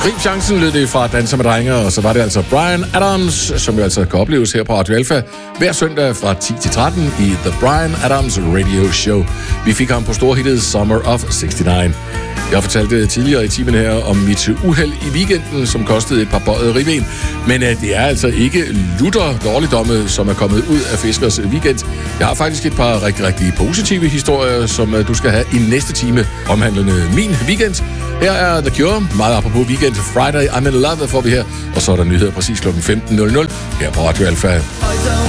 Grib chancen lød det fra Danser med Drenge, og så var det altså Bryan Adams, som jo altså kan opleves her på Radio Alpha hver søndag fra 10 til 13 i The Bryan Adams Radio Show. Vi fik ham på storhittet Summer of 69. Jeg fortalte tidligere i timen her om mit uheld i weekenden, som kostede et par bøjede ribben. Men det er altså ikke lutter dårligdomme, som er kommet ud af Fiskers weekend. Jeg har faktisk et par rigtig positive historier, som du skal have i næste time omhandlende min weekend. Her er The Cure, meget apropos weekend. Friday I'm in Love får vi her, og så er der nyheder præcis kl. 15.00 her på Radio Alpha.